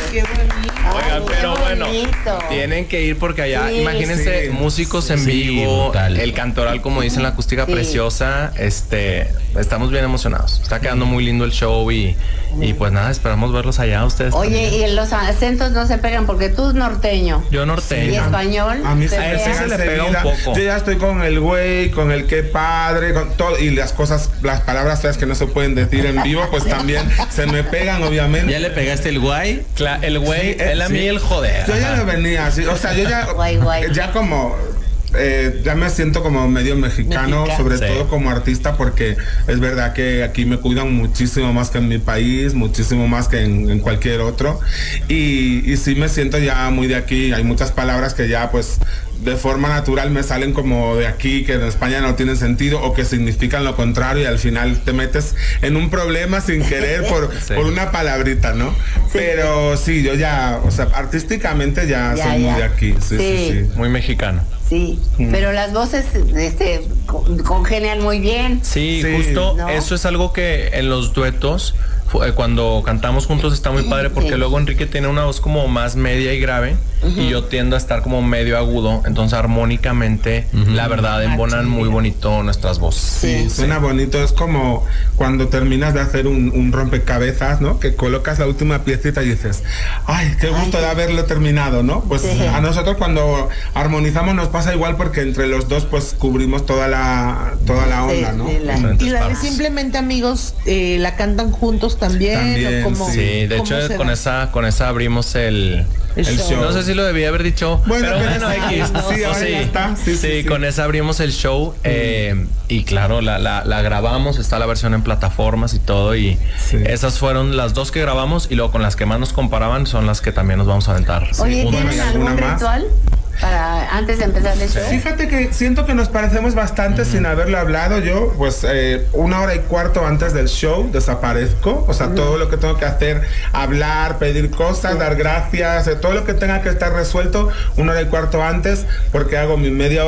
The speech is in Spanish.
qué bonito. Oigan, pero bueno, tienen que ir porque allá, imagínense, músicos en vivo, brutal. El cantoral, como dicen, la acústica preciosa. Estamos bien emocionados. Está quedando muy lindo el show y pues nada, esperamos verlos allá ustedes. Oye, también. Y los acentos no se pegan porque tú norteño. Yo norteño. ¿Y español? A mí se le pega un poco. Yo ya estoy con el güey, con el qué padre, con todo, y las palabras feas que no se pueden decir en vivo, pues también se me pegan, obviamente. ¿Ya le pegaste el güey? El güey, él a mí el joder. Yo ya lo venía así, o sea, yo ya, ya como... ya me siento como medio mexicano, sobre todo como artista, porque es verdad que aquí me cuidan muchísimo más que en mi país, muchísimo más que en cualquier otro, y sí me siento ya muy de aquí. Hay muchas palabras que ya pues de forma natural me salen como de aquí, que en España no tienen sentido o que significan lo contrario, y al final te metes en un problema sin querer por una palabrita, ¿no? Pero sí, yo ya, o sea, artísticamente ya soy muy de aquí, sí. Muy mexicano. Sí, pero las voces congenian muy bien. Sí, justo eso es algo que en los duetos, cuando cantamos juntos, está muy padre, porque luego Enrique tiene una voz como más media y grave, y yo tiendo a estar como medio agudo, entonces armónicamente, la verdad, embonan muy bonito nuestras voces. Sí, suena bonito. Es como cuando terminas de hacer un rompecabezas, ¿no? Que colocas la última piecita y dices, ay, qué gusto de haberlo terminado, ¿no? Pues a nosotros cuando armonizamos nos pasa igual, porque entre los dos pues cubrimos toda la onda, ¿no? Y la de Simplemente Amigos, la cantan juntos también, ¿o cómo? Sí, de hecho con esa abrimos el show. No sé si lo debía haber dicho, pero bueno, X. Sí, con esa abrimos el show, y claro, la grabamos, está la versión en plataformas y todo, y esas fueron las dos que grabamos, y luego con las que más nos comparaban son las que también nos vamos a aventar. Oye, ¿tienen algún ritual para antes de empezar el show? Fíjate que siento que nos parecemos bastante sin haberlo hablado. Yo pues 1 hora y cuarto antes del show desaparezco, o sea, todo lo que tengo que hacer, hablar, pedir cosas, dar gracias, todo lo que tenga que estar resuelto 1 hora y cuarto antes, porque hago mi media hora